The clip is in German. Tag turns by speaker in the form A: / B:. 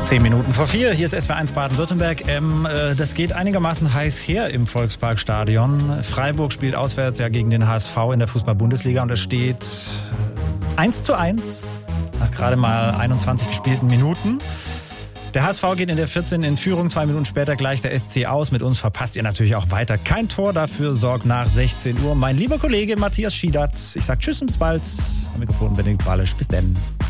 A: 10:04, hier ist SWR1 Baden-Württemberg. Das geht einigermaßen heiß her im Volksparkstadion. Freiburg spielt auswärts ja gegen den HSV in der Fußball-Bundesliga und es steht 1:1 nach gerade mal 21 gespielten Minuten. Der HSV geht in der 14. in Führung, 2 Minuten später gleicht der SC aus. Mit uns verpasst ihr natürlich auch weiter kein Tor, dafür sorgt nach 16 Uhr mein lieber Kollege Matthias Schiedert. Ich sag tschüss und bis bald. Am Mikrofon Benedikt Balisch. Bis denn.